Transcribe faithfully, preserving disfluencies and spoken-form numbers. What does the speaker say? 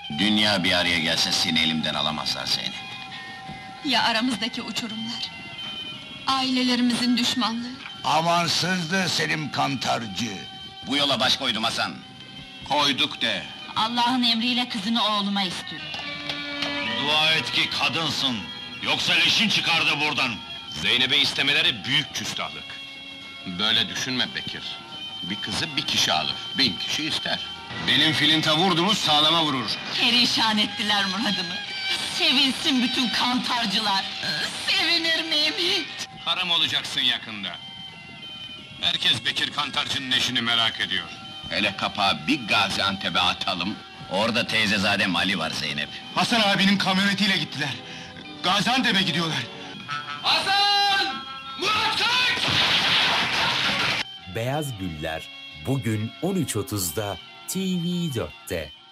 Dünya bir araya gelse seni elimden alamazlar Zeynep. Ya aramızdaki uçurumlar? Ailelerimizin düşmanlığı? Amansızdı Selim Kantarcı. Bu yola baş koydum Hasan. Koyduk de. Allah'ın emriyle kızını oğluma istiyorum. Dua et ki kadınsın, yoksa leşin çıkardı buradan. Zeynep'i istemeleri büyük küstahlık. Böyle düşünme Bekir. Bir kızı bir kişi alır, bin kişi ister. Benim filinta vurdu mu sağlama vurur. Perişan ettiler muradımı. Sevinsin bütün kantarcılar. Sevinir miyim hiç? Haram olacaksın yakında. Herkes Bekir Kantarcı'nın eşini merak ediyor. Hele kapağı bir Gaziantep'e atalım. Orada teyzezadem Ali var Zeynep. Hasan abinin kamyonetiyle gittiler. Gaziantep'e gidiyorlar. Hasan! Murat kaç! Beyaz Güller bugün on üç otuzda T V dörtte.